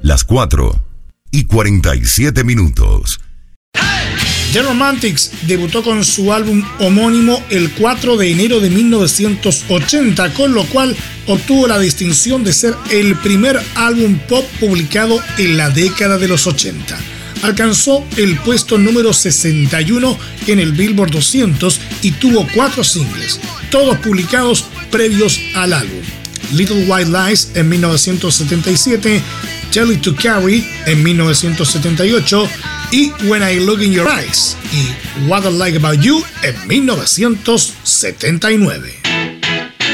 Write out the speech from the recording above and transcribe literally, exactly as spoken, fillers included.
Las cuatro y cuarenta y siete minutos. The Romantics debutó con su álbum homónimo el cuatro de enero de mil novecientos ochenta, con lo cual obtuvo la distinción de ser el primer álbum pop publicado en la década de los ochenta. Alcanzó el puesto número sesenta y uno en el Billboard doscientos y tuvo cuatro singles, todos publicados previos al álbum: Little White Lies en mil novecientos setenta y siete, Tell It to Carry en mil novecientos setenta y ocho y When I Look in Your Eyes y What I Like About You en mil novecientos setenta y nueve.